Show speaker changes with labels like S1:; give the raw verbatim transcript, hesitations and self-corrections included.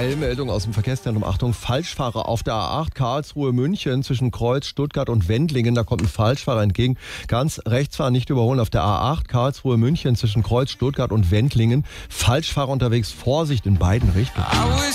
S1: Eilmeldung aus dem Verkehrszentrum. Achtung, Falschfahrer auf der A acht Karlsruhe-München zwischen Kreuz, Stuttgart und Wendlingen. Da kommt ein Falschfahrer entgegen. Ganz rechts fahren, nicht überholen auf der A acht Karlsruhe-München zwischen Kreuz, Stuttgart und Wendlingen. Falschfahrer unterwegs, Vorsicht in beiden Richtungen.